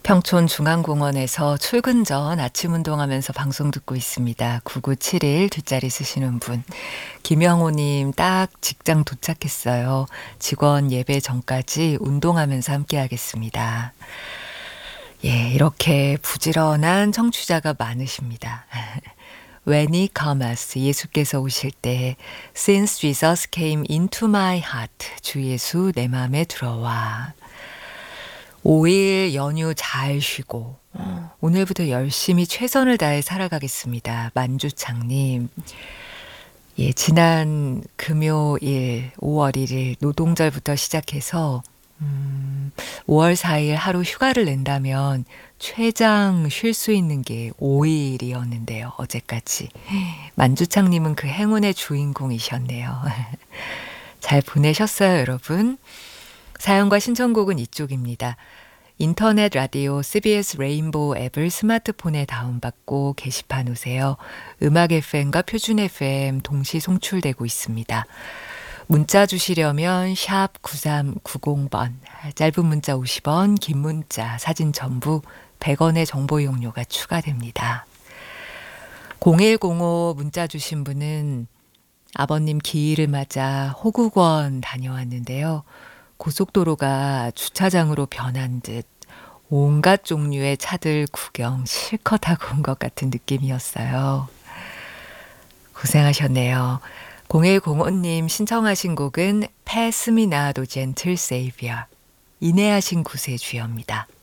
평촌 중앙공원에서 출근 전 아침 운동하면서 방송 듣고 있습니다. 9971 뒷자리 쓰시는 분. 김영호님 딱 직장 도착했어요. 직원 예배 전까지 운동하면서 함께하겠습니다. 예, 이렇게 부지런한 청취자가 많으십니다. When he comes, 예수께서 오실 때 Since Jesus came into my heart, 주 예수 내 마음에 들어와. 5일 연휴 잘 쉬고 오늘부터 열심히 최선을 다해 살아가겠습니다. 만주창님. 예, 지난 금요일 5월 1일 노동절부터 시작해서 5월 4일 하루 휴가를 낸다면 최장 쉴 수 있는 게 5일이었는데요. 어제까지. 만주창님은 그 행운의 주인공이셨네요. 잘 보내셨어요, 여러분? 사연과 신청곡은 이쪽입니다. 인터넷 라디오 CBS 레인보우 앱을 스마트폰에 다운받고 게시판 오세요. 음악 FM과 표준 FM 동시 송출되고 있습니다. 문자 주시려면 샵 9390번, 짧은 문자 50원, 긴 문자, 사진 전부 100원의 정보 이용료가 추가됩니다. 0105 문자 주신 분은 아버님 기일을 맞아 호국원 다녀왔는데요. 고속도로가 주차장으로 변한 듯 온갖 종류의 차들 구경 실컷 하고 온 것 같은 느낌이었어요. 고생하셨네요. 0105님 신청하신 곡은 Pass Me Not, O Gentle Savior, 인내하신 구세주여입니다.